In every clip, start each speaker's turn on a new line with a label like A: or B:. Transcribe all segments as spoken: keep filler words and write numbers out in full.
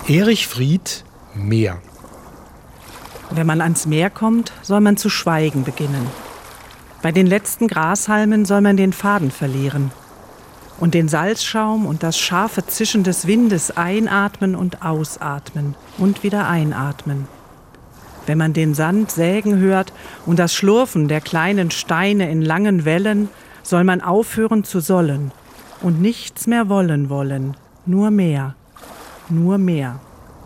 A: Erich Fried, Meer.
B: Wenn man ans Meer kommt, soll man zu schweigen beginnen. Bei den letzten Grashalmen soll man den Faden verlieren und den Salzschaum und das scharfe Zischen des Windes einatmen und ausatmen und wieder einatmen. Wenn man den Sand sägen hört und das Schlurfen der kleinen Steine in langen Wellen, soll man aufhören zu sollen und nichts mehr wollen wollen, nur mehr, nur mehr.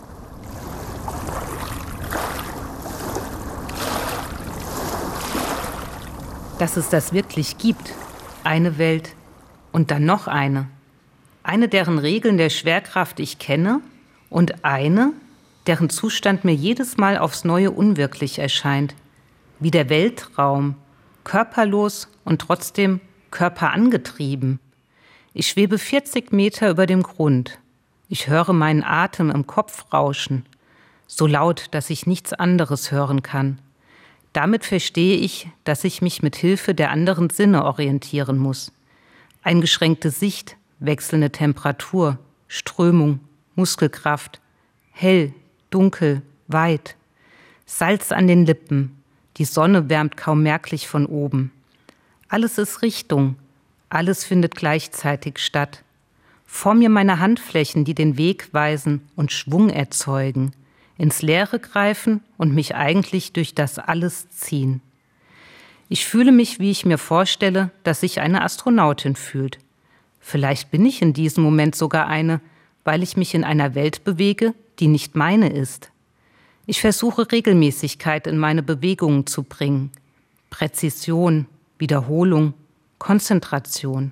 C: Dass es das wirklich gibt, eine Welt und dann noch eine. Eine, deren Regeln der Schwerkraft ich kenne und eine, deren Zustand mir jedes Mal aufs Neue unwirklich erscheint. Wie der Weltraum, körperlos und trotzdem körperangetrieben. Ich schwebe vierzig Meter über dem Grund. Ich höre meinen Atem im Kopf rauschen, so laut, dass ich nichts anderes hören kann. Damit verstehe ich, dass ich mich mit Hilfe der anderen Sinne orientieren muss. Eingeschränkte Sicht, wechselnde Temperatur, Strömung, Muskelkraft, hell, dunkel, weit. Salz an den Lippen, die Sonne wärmt kaum merklich von oben. Alles ist Richtung, alles findet gleichzeitig statt. Vor mir meine Handflächen, die den Weg weisen und Schwung erzeugen, ins Leere greifen und mich eigentlich durch das Alles ziehen. Ich fühle mich, wie ich mir vorstelle, dass sich eine Astronautin fühlt. Vielleicht bin ich in diesem Moment sogar eine, weil ich mich in einer Welt bewege, die nicht meine ist. Ich versuche Regelmäßigkeit in meine Bewegungen zu bringen. Präzision, Wiederholung, Konzentration.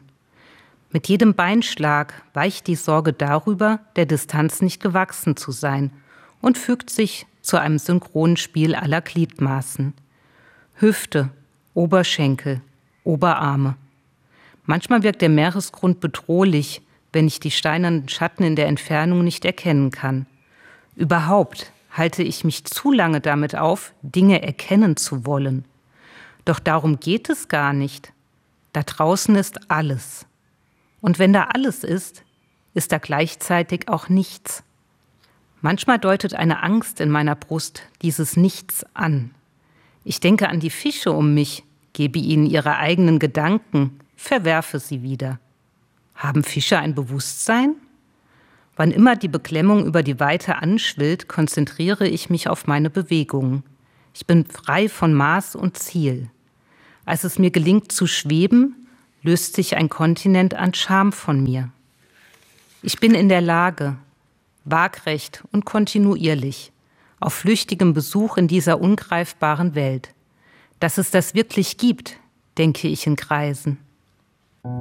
C: Mit jedem Beinschlag weicht die Sorge darüber, der Distanz nicht gewachsen zu sein und fügt sich zu einem synchronen Spiel aller Gliedmaßen. Hüfte, Oberschenkel, Oberarme. Manchmal wirkt der Meeresgrund bedrohlich, wenn ich die steinernen Schatten in der Entfernung nicht erkennen kann. Überhaupt halte ich mich zu lange damit auf, Dinge erkennen zu wollen. Doch darum geht es gar nicht. Da draußen ist alles. Und wenn da alles ist, ist da gleichzeitig auch nichts. Manchmal deutet eine Angst in meiner Brust dieses Nichts an. Ich denke an die Fische um mich, gebe ihnen ihre eigenen Gedanken, verwerfe sie wieder. Haben Fische ein Bewusstsein? Wann immer die Beklemmung über die Weite anschwillt, konzentriere ich mich auf meine Bewegungen. Ich bin frei von Maß und Ziel. Als es mir gelingt zu schweben, löst sich ein Kontinent an Scham von mir. Ich bin in der Lage, waagrecht und kontinuierlich, auf flüchtigem Besuch in dieser ungreifbaren Welt. Dass es das wirklich gibt, denke ich in Kreisen.